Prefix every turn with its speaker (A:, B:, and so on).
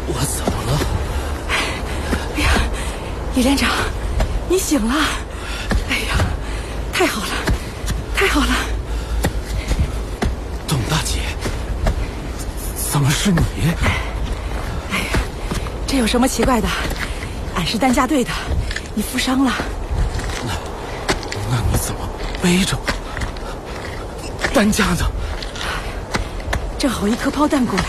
A: 我怎么了？
B: 哎呀，李连长，你醒了！哎呀，太好了，太好了！
A: 董大姐，怎么是你？
B: 哎呀，这有什么奇怪的？俺是担架队的，你负伤了。
A: 那你怎么背着我？担架呢？
B: 正好一颗炮弹过来，